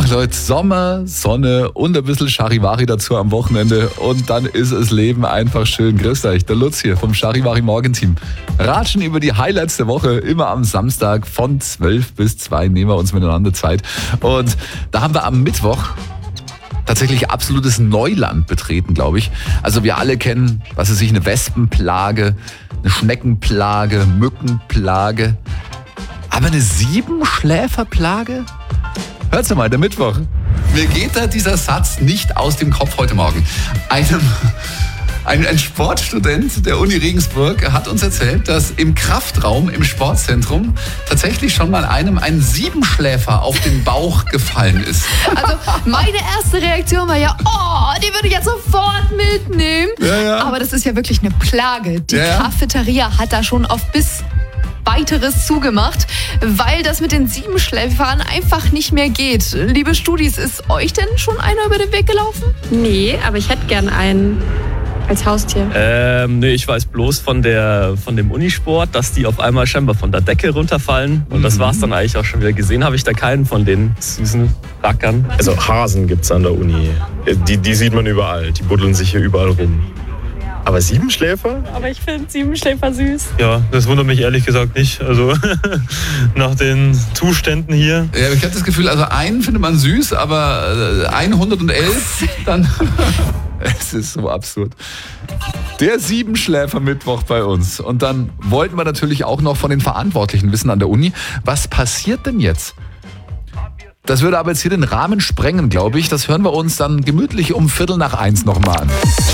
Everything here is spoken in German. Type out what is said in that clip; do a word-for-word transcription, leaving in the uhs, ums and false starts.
Ach Leute, Sommer, Sonne und ein bisschen Charivari dazu am Wochenende und dann ist das Leben einfach schön. Grüßt euch, der Lutz hier vom Charivari Morgenteam. Ratschen über die Highlights der Woche, immer am Samstag von zwölf bis zwei nehmen wir uns miteinander Zeit. Und da haben wir am Mittwoch tatsächlich absolutes Neuland betreten, glaube ich. Also wir alle kennen, was weiß ich, eine Wespenplage, eine Schneckenplage, Mückenplage. Aber eine Siebenschläferplage? Hört's mal, der Mittwoch. Mir geht da dieser Satz nicht aus dem Kopf heute Morgen. Einem, ein, ein Sportstudent der Uni Regensburg hat uns erzählt, dass im Kraftraum im Sportzentrum tatsächlich schon mal einem ein Siebenschläfer auf den Bauch gefallen ist. Also meine erste Reaktion war ja, oh, die würde ich jetzt sofort mitnehmen. Ja, ja. Aber das ist ja wirklich eine Plage. Die Ja, ja. Cafeteria hat da schon auf bis weiteres zugemacht, weil das mit den Siebenschläfern einfach nicht mehr geht. Liebe Studis, ist euch denn schon einer über den Weg gelaufen? Nee, aber ich hätte gern einen als Haustier. Ähm, nee, ich weiß bloß von, der, von dem Unisport, dass die auf einmal scheinbar von der Decke runterfallen. Und das war's dann eigentlich auch schon wieder. Gesehen habe ich da keinen von den süßen Rackern. Also Hasen gibt's an der Uni. Die, die sieht man überall. Die buddeln sich hier überall rum. Aber Siebenschläfer? Aber ich finde Siebenschläfer süß. Ja, das wundert mich ehrlich gesagt nicht. Also nach den Zuständen hier. Ja, ich habe das Gefühl, also einen findet man süß, aber hundertelf, dann... Es ist so absurd. Der Siebenschläfer-Mittwoch bei uns. Und dann wollten wir natürlich auch noch von den Verantwortlichen wissen an der Uni, was passiert denn jetzt? Das würde aber jetzt hier den Rahmen sprengen, glaube ich. Das hören wir uns dann gemütlich um Viertel nach eins nochmal an.